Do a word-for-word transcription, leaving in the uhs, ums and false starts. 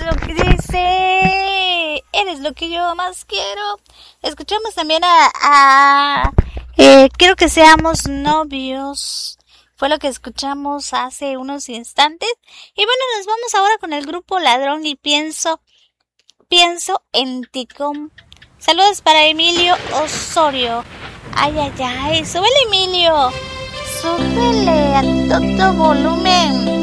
lo que dice. Eres lo que yo más quiero. Escuchamos también a... a eh, quiero que seamos novios. Fue lo que escuchamos hace unos instantes. Y bueno, nos vamos ahora con el grupo Ladrón y pienso... Pienso en ti. Con... Saludos para Emilio Osorio. Ay, ay, ay. Súbele, Emilio. Súbele a todo volumen.